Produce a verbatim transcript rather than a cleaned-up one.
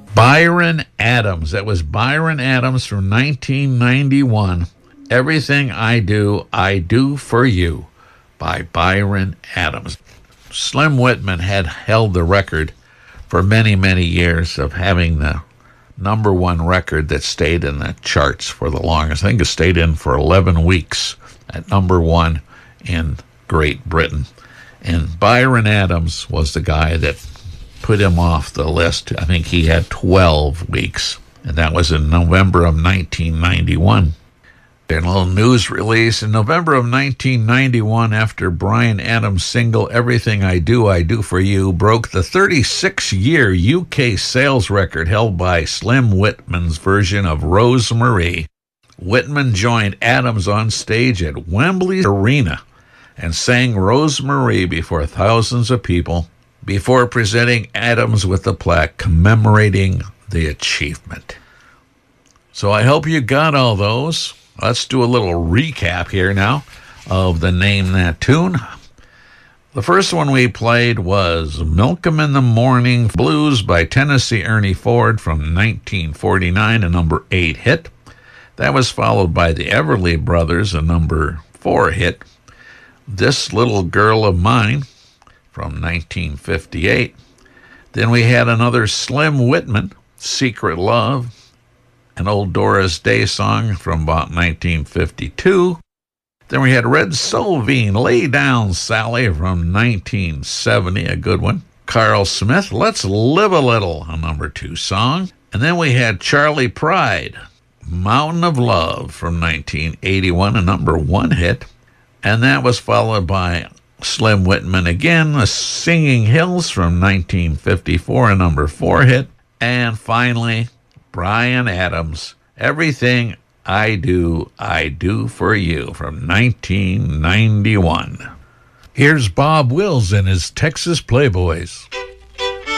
Byron Adams. That was Byron Adams from nineteen ninety-one. Everything I Do, I Do for You by Byron Adams. Slim Whitman had held the record for many, many years of having the number one record that stayed in the charts for the longest. I think it stayed in for eleven weeks at number one in Great Britain. And Byron Adams was the guy that put him off the list. I think he had twelve weeks, and that was in November of nineteen ninety-one. In a little news release, in November of nineteen ninety-one, after Bryan Adams' single Everything I Do, I Do for You broke the thirty-six-year U K sales record held by Slim Whitman's version of Rosemarie, Whitman joined Adams on stage at Wembley Arena and sang Rosemarie before thousands of people before presenting Adams with the plaque commemorating the achievement. So I hope you got all those. Let's do a little recap here now of the Name That Tune. The first one we played was Milk 'Em in the Morning Blues by Tennessee Ernie Ford from nineteen forty-nine, a number eight hit. That was followed by the Everly Brothers, a number four hit. This Little Girl of Mine from nineteen fifty-eight. Then we had another Slim Whitman, Secret Love, an old Doris Day song from about nineteen fifty-two. Then we had Red Solvine, Lay Down Sally from nineteen seventy, a good one. Carl Smith, Let's Live a Little, a number two song. And then we had Charlie Pride, Mountain of Love from nineteen eighty-one, a number one hit. And that was followed by Slim Whitman again, The Singing Hills from nineteen fifty-four, a number four hit. And finally, Bryan Adams, Everything I Do, I Do for You from nineteen ninety-one. Here's Bob Wills and his Texas Playboys.